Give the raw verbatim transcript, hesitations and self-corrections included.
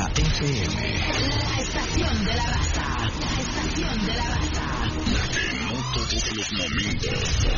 F M. La estación de la raza. La estación de la raza. La que no todos los momentos